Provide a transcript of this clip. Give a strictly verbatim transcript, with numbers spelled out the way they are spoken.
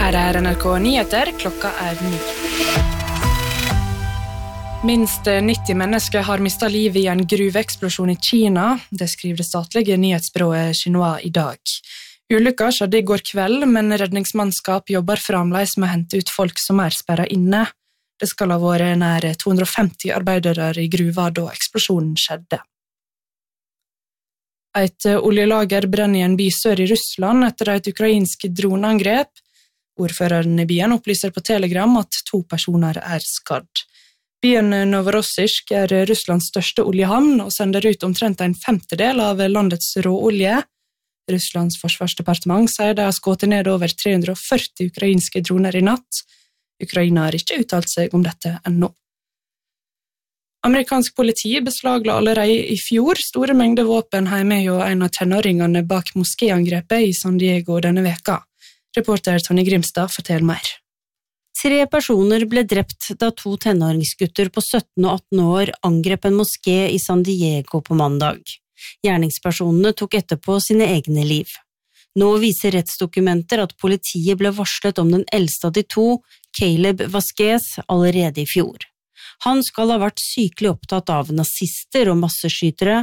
Her er N R K Nyheter, klokka er ni. Minst nitti mennesker har mistet livet i en gruveeksplosjon i Kina, det skriver det statlige nyhetsbyrået Xinhua i dag. Ulykka skjedde i går kveld, men redningsmannskap jobber fremdeles med å hente ut folk som er sperret inne. Det skal ha vært nær to hundre og femti arbeidere i gruva da eksplosjonen skjedde. Et oljelager brenner i en by sør i Russland etter et ukrainsk droneangrep. Ordføreren i byen opplyser på Telegram at to personer er skadd. Byen Novorossiysk er Russlands største oljehavn og sender ut omtrent en femtedel av landets råolje. Russlands forsvarsdepartement sier de har skutt ned over tre hundre og førti ukrainske droner i natt. Ukraina har ikke uttalt seg om dette ennå. Amerikansk politi beslagla allerede i fjor store mengder våpen hjemme og en av tenåringene bak moskéangrepet i San Diego denne veka. Reporter Tony Grimstad forteller mer. Tre personer ble drept da to tenåringsgutter på sytten og atten år angrep en moské i San Diego på mandag. Gjerningspersonene tok etterpå sine egne liv. Nå viser rettsdokumenter at politiet ble varslet om den eldste av de to, Caleb Vasquez, allerede i fjor. Han skal ha vært sykelig opptatt av nazister og masseskytere,